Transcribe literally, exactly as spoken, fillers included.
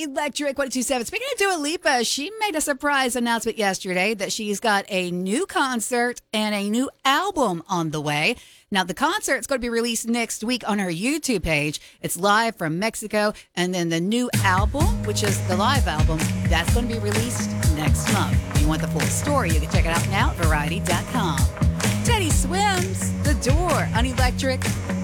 Electric one oh two seven. Speaking of Dua Lipa, she made a surprise announcement yesterday that she's got a new concert and a new album on the way. Now, the concert's going to be released next week on her YouTube page. It's live from Mexico. And then the new album, which is the live album, that's going to be released next month. If you want the full story, you can check it out now at variety dot com. Teddy Swims, The Door on Electric